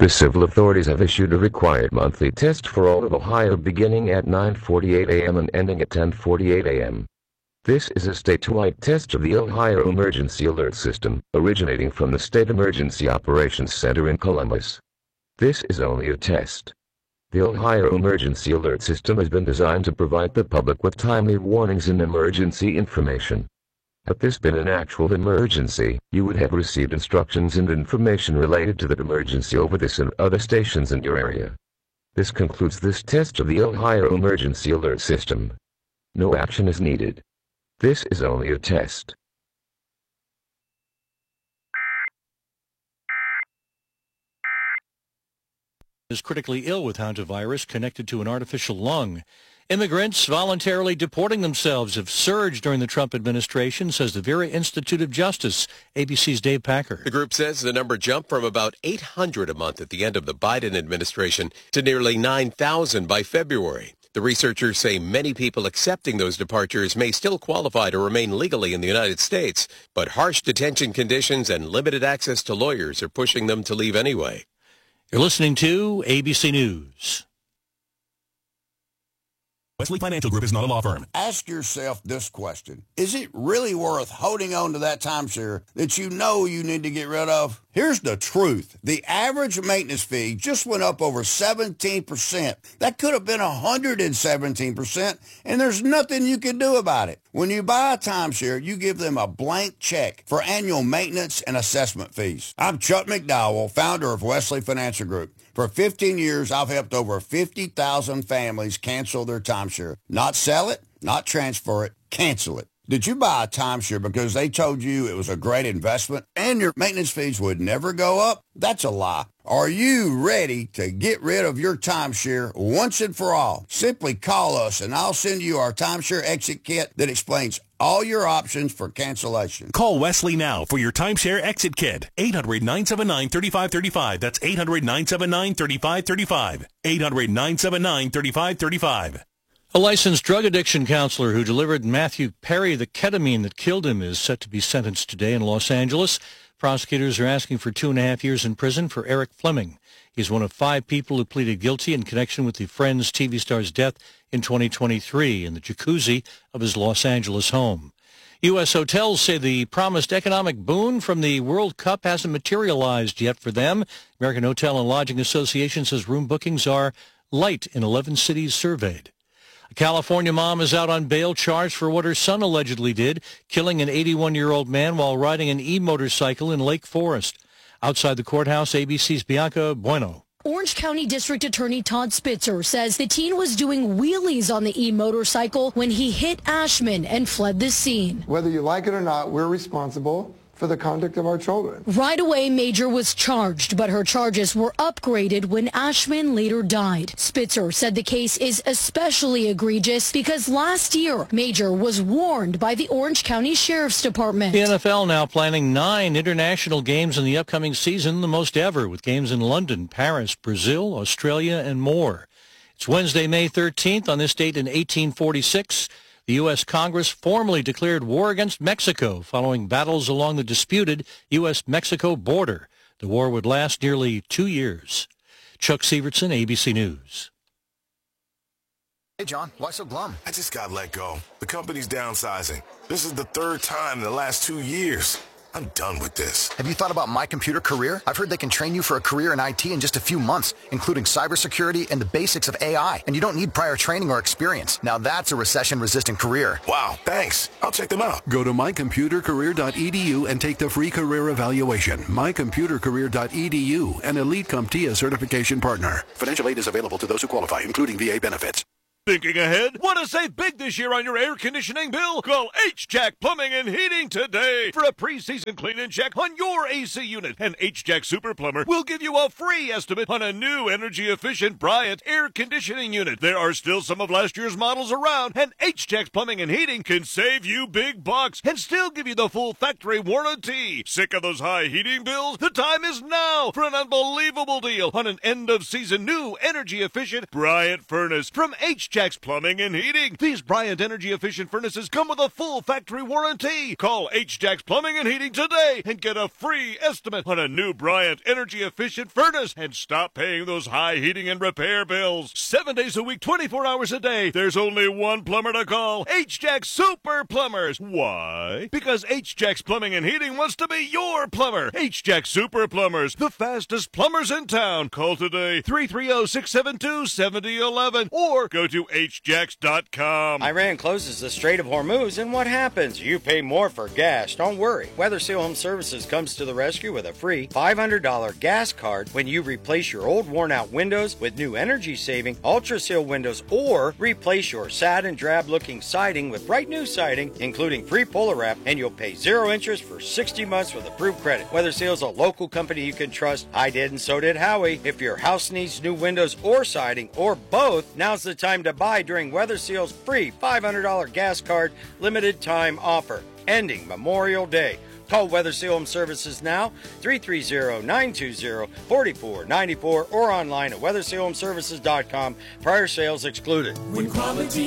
The civil authorities have issued a required monthly test for all of Ohio beginning at 9:48 a.m. and ending at 10:48 a.m. This is a statewide test of the Ohio Emergency Alert System, originating from the State Emergency Operations Center in Columbus. This is only a test. The Ohio Emergency Alert System has been designed to provide the public with timely warnings and emergency information. Had this been an actual emergency, you would have received instructions and information related to that emergency over this and other stations in your area. This concludes this test of the Ohio Emergency Alert System. No action is needed. This is only a test. Is critically ill with hantavirus connected to an artificial lung. Immigrants voluntarily deporting themselves have surged during the Trump administration, says the Vera Institute of Justice. ABC's Dave Packer. The group says the number jumped from about 800 a month at the end of the Biden administration to nearly 9,000 by February. The researchers say many people accepting those departures may still qualify to remain legally in the United States, but harsh detention conditions and limited access to lawyers are pushing them to leave anyway. You're listening to ABC News. Wesley Financial Group is not a law firm. Ask yourself this question. Is it really worth holding on to that timeshare that you know you need to get rid of? Here's the truth. The average maintenance fee just went up over 17%. That could have been 117%, and there's nothing you can do about it. When you buy a timeshare, you give them a blank check for annual maintenance and assessment fees. I'm Chuck McDowell, founder of Wesley Financial Group. For 15 years, I've helped over 50,000 families cancel their timeshare. Not sell it, not transfer it, cancel it. Did you buy a timeshare because they told you it was a great investment and your maintenance fees would never go up? That's a lie. Are you ready to get rid of your timeshare once and for all? Simply call us and I'll send you our timeshare exit kit that explains all your options for cancellation. Call Wesley now for your timeshare exit kit. 800-979-3535. That's 800-979-3535. 800-979-3535. A licensed drug addiction counselor who delivered Matthew Perry the ketamine that killed him is set to be sentenced today in Los Angeles. Prosecutors are asking for 2.5 years in prison for Eric Fleming. He's one of 5 people who pleaded guilty in connection with the Friends TV star's death in 2023 in the jacuzzi of his Los Angeles home. U.S. hotels say the promised economic boon from the World Cup hasn't materialized yet for them. American Hotel and Lodging Association says room bookings are light in 11 cities surveyed. A California mom is out on bail charged for what her son allegedly did, killing an 81-year-old man while riding an e-motorcycle in Lake Forest. Outside the courthouse, ABC's Bianca Bueno. Orange County District Attorney Todd Spitzer says the teen was doing wheelies on the e-motorcycle when he hit Ashman and fled the scene. Whether you like it or not, we're responsible for the conduct of our children. Right away, Major was charged, but her charges were upgraded when Ashman later died. Spitzer said the case is especially egregious because last year, Major was warned by the Orange County Sheriff's Department. The NFL now planning 9 international games in the upcoming season, the most ever, with games in London, Paris, Brazil, Australia, and more. It's Wednesday, May 13th. On this date in 1846, the U.S. Congress formally declared war against Mexico following battles along the disputed U.S.-Mexico border. The war would last nearly 2 years. Chuck Sievertson, ABC News. Hey, John, why so glum? I just got let go. The company's downsizing. This is the 3rd time in the last 2 years. I'm done with this. Have you thought about My Computer Career? I've heard they can train you for a career in IT in just a few months, including cybersecurity and the basics of AI. And you don't need prior training or experience. Now that's a recession-resistant career. Wow, thanks. I'll check them out. Go to mycomputercareer.edu and take the free career evaluation. Mycomputercareer.edu, an Elite CompTIA certification partner. Financial aid is available to those who qualify, including VA benefits. Thinking ahead? Want to save big this year on your air conditioning bill? Call H-Jack Plumbing and Heating today for a pre-season clean and check on your AC unit. And H-Jack Super Plumber will give you a free estimate on a new energy-efficient Bryant air conditioning unit. There are still some of last year's models around, and H-Jack Plumbing and Heating can save you big bucks and still give you the full factory warranty. Sick of those high heating bills? The time is now for an unbelievable deal on an end-of-season new energy-efficient Bryant furnace from H-Jack H-Jack's Plumbing and Heating. These Bryant energy-efficient furnaces come with a full factory warranty. Call H-Jack's Plumbing and Heating today and get a free estimate on a new Bryant energy-efficient furnace and stop paying those high heating and repair bills. 7 days a week, 24 hours a day. There's only one plumber to call. H-Jack Super Plumbers. Why? Because H-Jack's Plumbing and Heating wants to be your plumber. H-Jack Super Plumbers, the fastest plumbers in town. Call today, 330-672-7011, or go to hjacks.com. Iran closes the Strait of Hormuz, and what happens? You pay more for gas. Don't worry. Weather Seal Home Services comes to the rescue with a free $500 gas card when you replace your old worn-out windows with new energy-saving Ultra Seal windows, or replace your sad and drab-looking siding with bright new siding, including free Polar Wrap, and you'll pay 0 interest for 60 months with approved credit. Weather Seal's a local company you can trust. I did, and so did Howie. If your house needs new windows or siding, or both, now's the time to buy during Weather Seal's free $500 gas card limited time offer, ending Memorial Day. Call Weather Seal Home Services now, 330-920-4494, or online at weathersealhomeservices.com. Prior sales excluded. When quality